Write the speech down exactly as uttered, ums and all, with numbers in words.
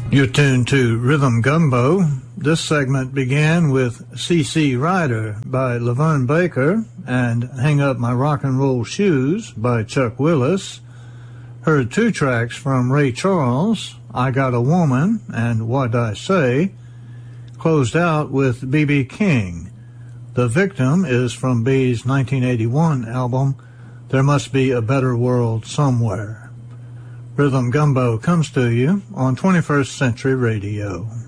You're tuned to Rhythm Gumbo. This segment began with C C Rider by Laverne Baker and Hang Up My Rock and Roll Shoes by Chuck Willis. Heard two tracks from Ray Charles, I Got a Woman and What'd I Say. Closed out with B B King. The Victim is from B's nineteen eighty-one album, There Must Be a Better World Somewhere. Rhythm Gumbo comes to you on twenty-first Century Radio.